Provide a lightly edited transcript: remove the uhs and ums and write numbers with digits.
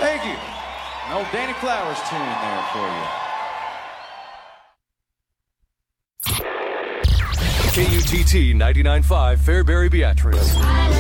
Thank you. An old Danny Flowers tune there for you. KUTT 99.5 Fairbury Beatrice.